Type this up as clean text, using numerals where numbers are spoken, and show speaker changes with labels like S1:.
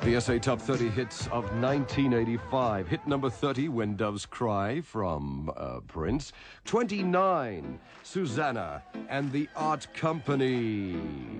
S1: The SA Top 30 Hits of 1985. Hit number 30, When Doves Cry, from Prince. 29, Susanna and the Art Company.